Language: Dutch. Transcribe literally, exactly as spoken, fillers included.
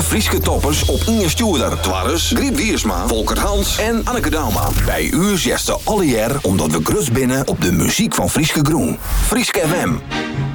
alle Frieske toppers op Inge Stuurder. Twarres, Griet Wiersma, Volker Hans en Anneke Dauma. Bij u zesde alle jaar omdat we grus binnen op de muziek van Frieske Groen. Frieske F M.